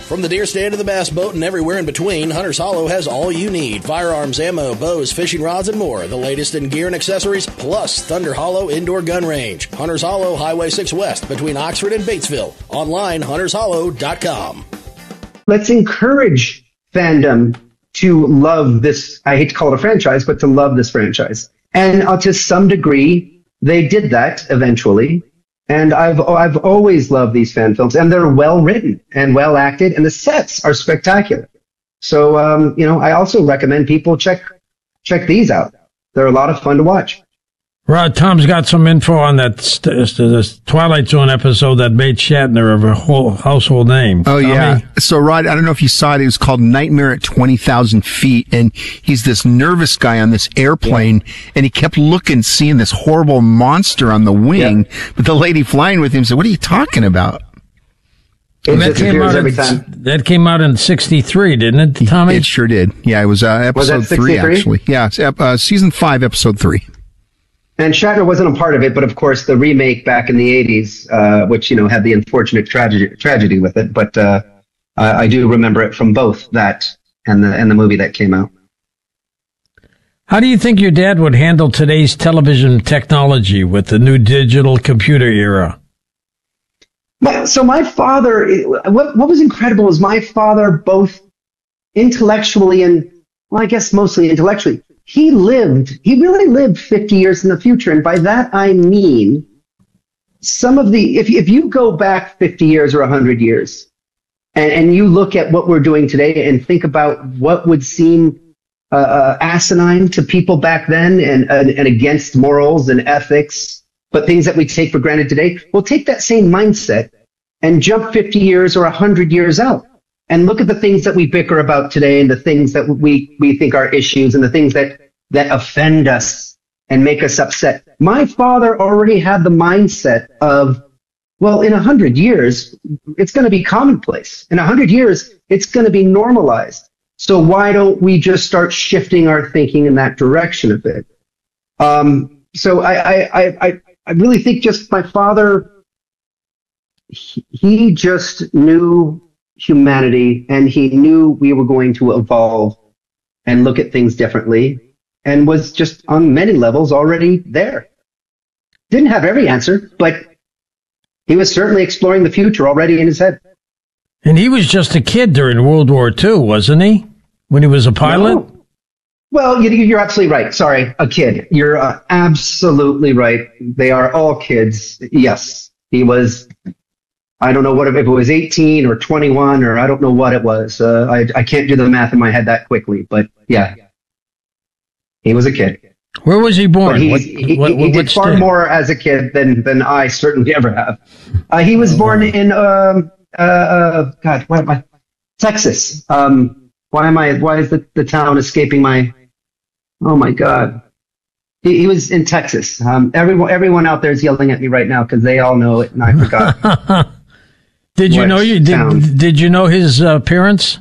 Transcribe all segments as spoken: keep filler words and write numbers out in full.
From the deer stand to the bass boat and everywhere in between, Hunter's Hollow has all you need. Firearms, ammo, bows, fishing rods, and more. The latest in gear and accessories, plus Thunder Hollow Indoor Gun Range. Hunter's Hollow, Highway six West, between Oxford and Batesville. Online, hunters hollow dot com. Let's encourage fandom to love this, I hate to call it a franchise, but to love this franchise. And uh, to some degree, they did that eventually. And I've I've always loved these fan films, and they're well written and well acted, and the sets are spectacular. So, um, you know, I also recommend people check check these out. They're a lot of fun to watch. Rod, Tom's got some info on that st- st- Twilight Zone episode that made Shatner a whole household name. Oh, Tommy? yeah. So, Rod, I don't know if you saw it. It was called Nightmare at twenty thousand feet. And he's this nervous guy on this airplane. Yeah. And he kept looking, seeing this horrible monster on the wing. Yeah. But the lady flying with him said, "What are you talking about?" It that came, out every in, time. that came out in sixty-three, didn't it, Tommy? It sure did. Yeah, it was uh, episode was three, actually. Yeah, uh, season five, episode three. And Shatner wasn't a part of it, but of course the remake back in the eighties, uh, which, you know, had the unfortunate tragedy, tragedy with it. But uh, I, I do remember it from both that and the and the movie that came out. How do you think your dad would handle today's television technology with the new digital computer era? Well, so my father, what what was incredible was my father, both intellectually and, well, I guess mostly intellectually, he lived, he really lived fifty years in the future. And by that, I mean, some of the, if, if you go back fifty years or one hundred years, and, and you look at what we're doing today and think about what would seem uh, uh, asinine to people back then and, and, and against morals and ethics, but things that we take for granted today, we'll take that same mindset and jump fifty years or one hundred years out. And look at the things that we bicker about today and the things that we, we think are issues and the things that, that offend us and make us upset. My father already had the mindset of, well, in a hundred years, it's going to be commonplace. In a hundred years, it's going to be normalized. So why don't we just start shifting our thinking in that direction a bit? Um, so I, I, I, I really think just my father, he, he just knew humanity, and he knew we were going to evolve and look at things differently, and was just on many levels already there. Didn't have every answer, but he was certainly exploring the future already in his head. And he was just a kid during World War Two, wasn't he? When he was a pilot? No. Well, you, you're absolutely right. Sorry, a kid. You're uh, absolutely right. They are all kids. Yes, he was. I don't know what if it was eighteen or twenty-one or I don't know what it was. Uh, I I can't do the math in my head that quickly, but yeah, he was a kid. Where was he born? But What, he, what, he, he did far state? more as a kid than than I certainly ever have. Uh, he was born in um uh, uh God, what am I? Texas. Um, why am I? Why is the the town escaping my? Oh my God. He, he was in Texas. Um, everyone everyone out there is yelling at me right now because they all know it and I forgot. Did you know you did? Did you know his uh, parents?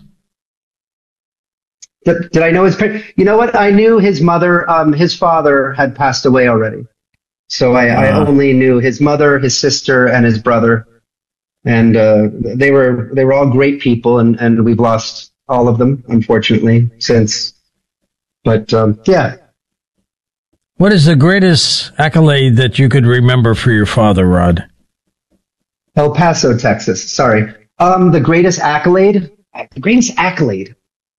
Did, did I know his parents? You know what? I knew his mother. Um, his father had passed away already, so I, uh, I only knew his mother, his sister, and his brother, and uh, they were they were all great people, and, and we've lost all of them, unfortunately, since. But um, yeah. What is the greatest accolade that you could remember for your father, Rod? El Paso, Texas. Sorry. Um, the greatest accolade? The greatest accolade.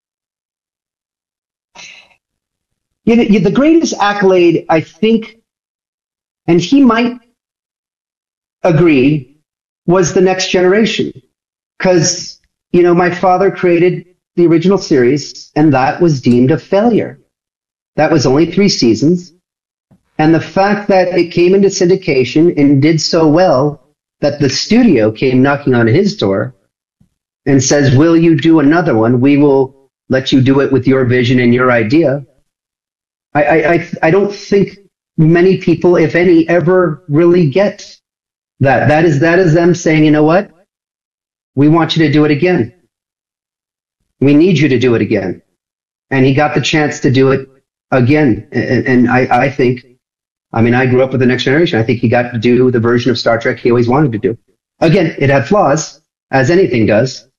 Yeah, the, the greatest accolade, I think, and he might agree, was The Next Generation. Because, you know, my father created the original series, and that was deemed a failure. That was only three seasons. And the fact that it came into syndication and did so well that the studio came knocking on his door and says, will you do another one? We will let you do it with your vision and your idea. I, I, I, I don't think many people, if any, ever really get that. That is, that is them saying, you know what? We want you to do it again. We need you to do it again. And he got the chance to do it again. And, and I, I think, I mean, I grew up with The Next Generation. I think he got to do the version of Star Trek he always wanted to do. Again, it had flaws, as anything does,